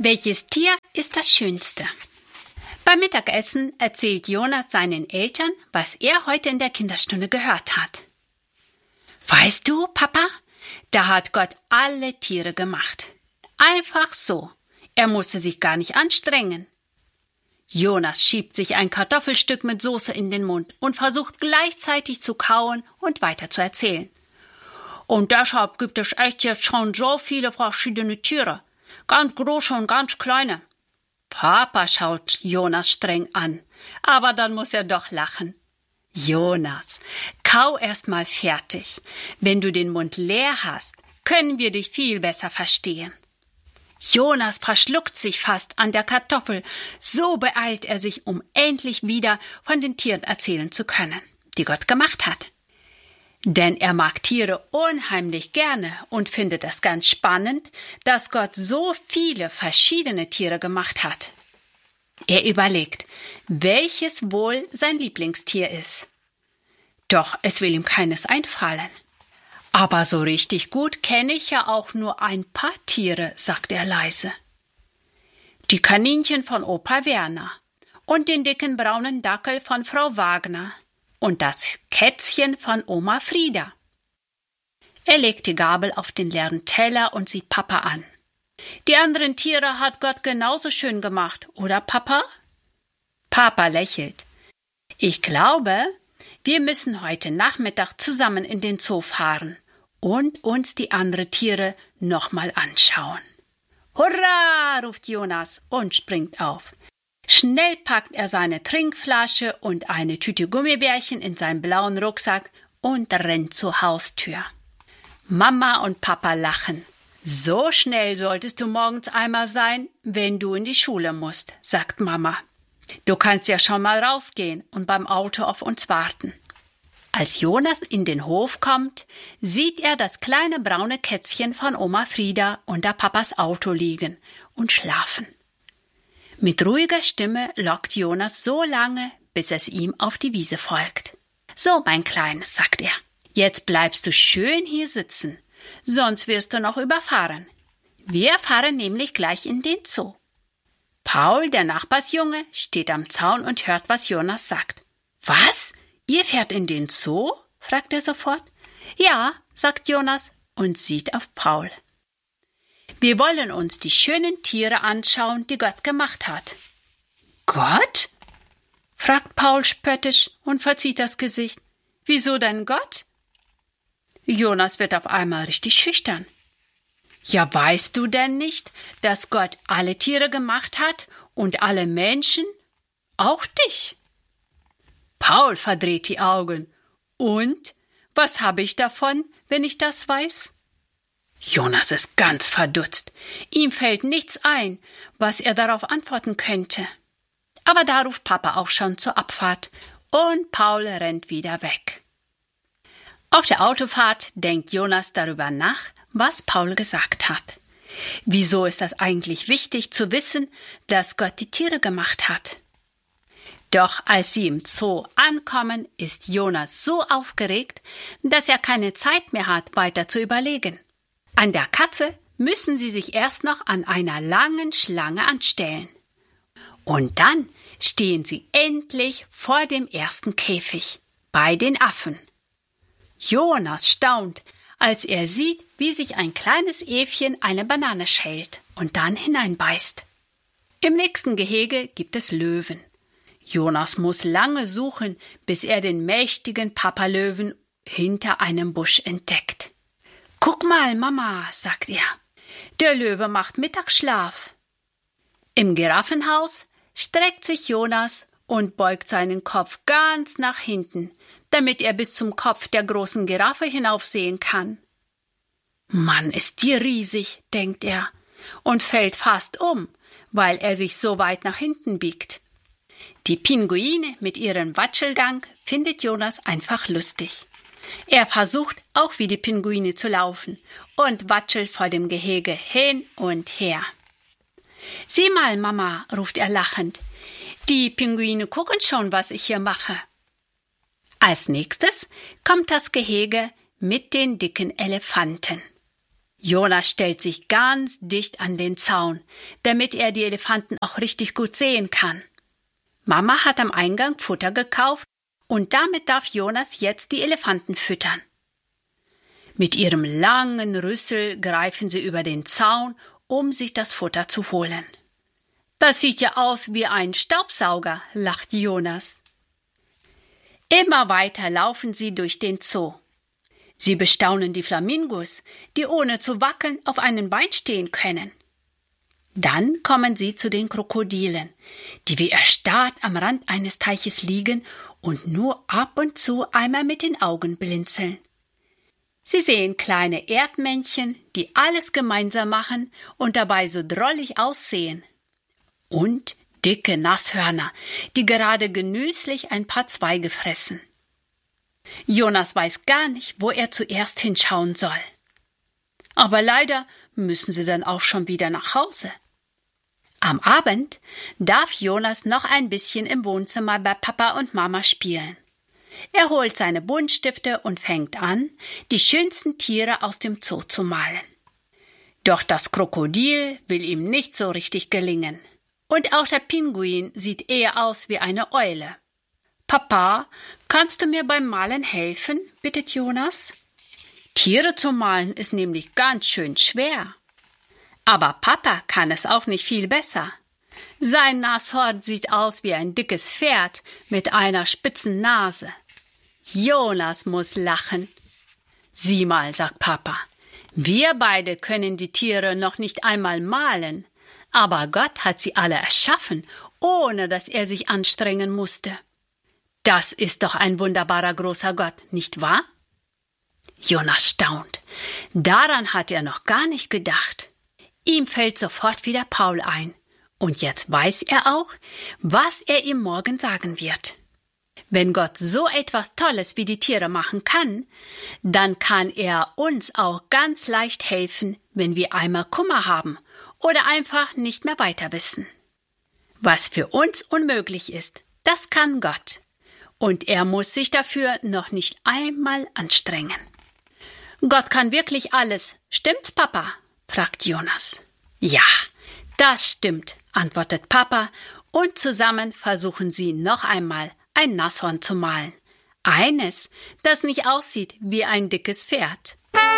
Welches Tier ist das schönste? Beim Mittagessen erzählt Jonas seinen Eltern, was er heute in der Kinderstunde gehört hat. Weißt du, Papa, da hat Gott alle Tiere gemacht. Einfach so. Er musste sich gar nicht anstrengen. Jonas schiebt sich ein Kartoffelstück mit Soße in den Mund und versucht gleichzeitig zu kauen und weiter zu erzählen. Und deshalb gibt es echt jetzt schon so viele verschiedene Tiere. Ganz große und ganz kleine. Papa schaut Jonas streng an, aber dann muss er doch lachen. Jonas, kau erst mal fertig. Wenn du den Mund leer hast, können wir dich viel besser verstehen. Jonas verschluckt sich fast an der Kartoffel, so beeilt er sich, um endlich wieder von den Tieren erzählen zu können, die Gott gemacht hat. Denn er mag Tiere unheimlich gerne und findet es ganz spannend, dass Gott so viele verschiedene Tiere gemacht hat. Er überlegt, welches wohl sein Lieblingstier ist. Doch es will ihm keines einfallen. Aber so richtig gut kenne ich ja auch nur ein paar Tiere, sagt er leise. Die Kaninchen von Opa Werner und den dicken braunen Dackel von Frau Wagner. Und das Kätzchen von Oma Frieda. Er legt die Gabel auf den leeren Teller und sieht Papa an. Die anderen Tiere hat Gott genauso schön gemacht, oder Papa? Papa lächelt. Ich glaube, wir müssen heute Nachmittag zusammen in den Zoo fahren und uns die anderen Tiere nochmal anschauen. Hurra, ruft Jonas und springt auf. Schnell packt er seine Trinkflasche und eine Tüte Gummibärchen in seinen blauen Rucksack und rennt zur Haustür. Mama und Papa lachen. So schnell solltest du morgens einmal sein, wenn du in die Schule musst, sagt Mama. Du kannst ja schon mal rausgehen und beim Auto auf uns warten. Als Jonas in den Hof kommt, sieht er das kleine braune Kätzchen von Oma Frieda unter Papas Auto liegen und schlafen. Mit ruhiger Stimme lockt Jonas so lange, bis es ihm auf die Wiese folgt. So, mein Kleines, sagt er, jetzt bleibst du schön hier sitzen, sonst wirst du noch überfahren. Wir fahren nämlich gleich in den Zoo. Paul, der Nachbarsjunge, steht am Zaun und hört, was Jonas sagt. Was? Ihr fährt in den Zoo? Fragt er sofort. Ja, sagt Jonas und sieht auf Paul. Wir wollen uns die schönen Tiere anschauen, die Gott gemacht hat. Gott? Fragt Paul spöttisch und verzieht das Gesicht. Wieso denn Gott? Jonas wird auf einmal richtig schüchtern. Ja, weißt du denn nicht, dass Gott alle Tiere gemacht hat und alle Menschen? Auch dich. Paul verdreht die Augen. Und? Was habe ich davon, wenn ich das weiß? Jonas ist ganz verdutzt. Ihm fällt nichts ein, was er darauf antworten könnte. Aber da ruft Papa auch schon zur Abfahrt und Paul rennt wieder weg. Auf der Autofahrt denkt Jonas darüber nach, was Paul gesagt hat. Wieso ist das eigentlich wichtig zu wissen, dass Gott die Tiere gemacht hat? Doch als sie im Zoo ankommen, ist Jonas so aufgeregt, dass er keine Zeit mehr hat, weiter zu überlegen. An der Katze müssen sie sich erst noch an einer langen Schlange anstellen. Und dann stehen sie endlich vor dem ersten Käfig, bei den Affen. Jonas staunt, als er sieht, wie sich ein kleines Äffchen eine Banane schält und dann hineinbeißt. Im nächsten Gehege gibt es Löwen. Jonas muss lange suchen, bis er den mächtigen Papalöwen hinter einem Busch entdeckt. »Guck mal, Mama«, sagt er, »der Löwe macht Mittagsschlaf.« Im Giraffenhaus streckt sich Jonas und beugt seinen Kopf ganz nach hinten, damit er bis zum Kopf der großen Giraffe hinaufsehen kann. »Mann, ist die riesig«, denkt er, und fällt fast um, weil er sich so weit nach hinten biegt. Die Pinguine mit ihrem Watschelgang findet Jonas einfach lustig. Er versucht auch wie die Pinguine zu laufen und watschelt vor dem Gehege hin und her. »Sieh mal, Mama«, ruft er lachend, »die Pinguine gucken schon, was ich hier mache.« Als nächstes kommt das Gehege mit den dicken Elefanten. Jonas stellt sich ganz dicht an den Zaun, damit er die Elefanten auch richtig gut sehen kann. Mama hat am Eingang Futter gekauft und damit darf Jonas jetzt die Elefanten füttern. Mit ihrem langen Rüssel greifen sie über den Zaun, um sich das Futter zu holen. Das sieht ja aus wie ein Staubsauger, lacht Jonas. Immer weiter laufen sie durch den Zoo. Sie bestaunen die Flamingos, die ohne zu wackeln auf einem Bein stehen können. Dann kommen sie zu den Krokodilen, die wie erstarrt am Rand eines Teiches liegen und nur ab und zu einmal mit den Augen blinzeln. Sie sehen kleine Erdmännchen, die alles gemeinsam machen und dabei so drollig aussehen. Und dicke Nashörner, die gerade genüsslich ein paar Zweige fressen. Jonas weiß gar nicht, wo er zuerst hinschauen soll. Aber leider müssen sie dann auch schon wieder nach Hause. Am Abend darf Jonas noch ein bisschen im Wohnzimmer bei Papa und Mama spielen. Er holt seine Buntstifte und fängt an, die schönsten Tiere aus dem Zoo zu malen. Doch das Krokodil will ihm nicht so richtig gelingen. Und auch der Pinguin sieht eher aus wie eine Eule. »Papa, kannst du mir beim Malen helfen?« bittet Jonas. Tiere zu malen ist nämlich ganz schön schwer. Aber Papa kann es auch nicht viel besser. Sein Nashorn sieht aus wie ein dickes Pferd mit einer spitzen Nase. Jonas muss lachen. »Sieh mal«, sagt Papa, »wir beide können die Tiere noch nicht einmal malen, aber Gott hat sie alle erschaffen, ohne dass er sich anstrengen musste. Das ist doch ein wunderbarer großer Gott, nicht wahr?« Jonas staunt. Daran hat er noch gar nicht gedacht. Ihm fällt sofort wieder Paul ein. Und jetzt weiß er auch, was er ihm morgen sagen wird. Wenn Gott so etwas Tolles wie die Tiere machen kann, dann kann er uns auch ganz leicht helfen, wenn wir einmal Kummer haben oder einfach nicht mehr weiter wissen. Was für uns unmöglich ist, das kann Gott. Und er muss sich dafür noch nicht einmal anstrengen. »Gott kann wirklich alles. Stimmt's, Papa?« fragt Jonas. »Ja, das stimmt«, antwortet Papa, und zusammen versuchen sie noch einmal ein Nashorn zu malen. Eines, das nicht aussieht wie ein dickes Pferd.